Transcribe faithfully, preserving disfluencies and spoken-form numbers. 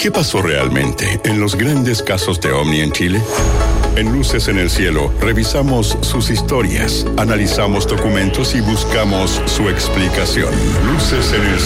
¿Qué pasó realmente en los grandes casos de OVNI en Chile? En Luces en el Cielo, revisamos sus historias, analizamos documentos y buscamos su explicación. Luces en el